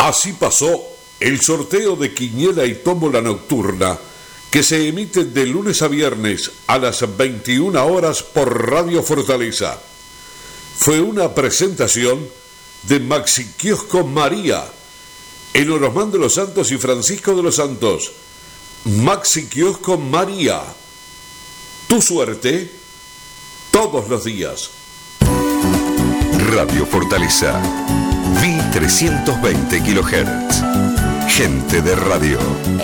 Así pasó el sorteo de Quiniela y Tómbola Nocturna, que se emite de lunes a viernes a las 21 horas por Radio Fortaleza. Fue una presentación de Maxi Kiosco María, en Orosmán de los Santos y Francisco de los Santos. Maxi Kiosco María, tu suerte todos los días. Radio Fortaleza, 1320 kHz. Gente de radio.